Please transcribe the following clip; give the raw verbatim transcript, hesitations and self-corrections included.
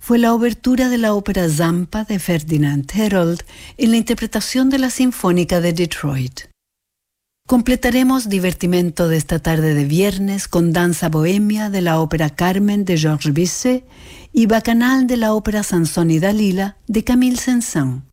fue la obertura de la ópera Zampa de Ferdinand Herold en la interpretación de la Sinfónica de Detroit. Completaremos divertimento de esta tarde de viernes con Danza Bohemia de la ópera Carmen de Georges Bizet y Bacanal de la ópera Sansón y Dalila de Camille Saint-Saëns.